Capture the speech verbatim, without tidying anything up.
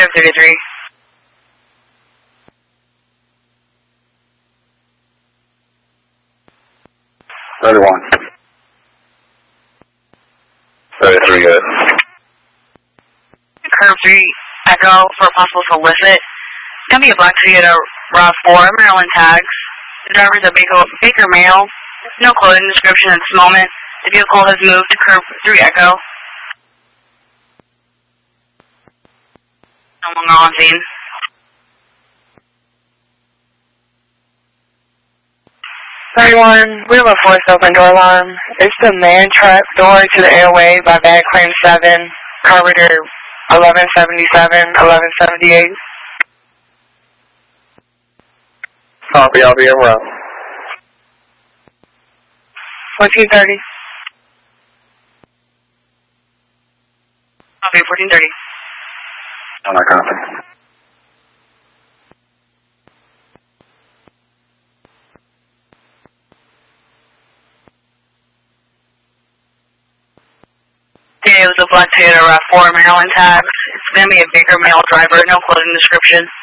negative thirty-three. thirty-one. thirty-three, good. Curve three, Echo for possible solicit. It's going to be a black Toyota RAV four, Maryland tags. The driver is a Baker, Baker male. No clothing description at this moment. The vehicle has moved to curve three, Echo. No longer on scene. thirty-one, we have a forced open door alarm. It's the man trap door to the airway by bag claim seven, carburetor eleven seventy-seven, eleven seventy-eight. Copy, I'll be en route. fourteen thirty. Copy, fourteen thirty. On my copy. It was a black Toyota RAV four, Maryland tags. It's going to be a Baker male driver, no clothing description.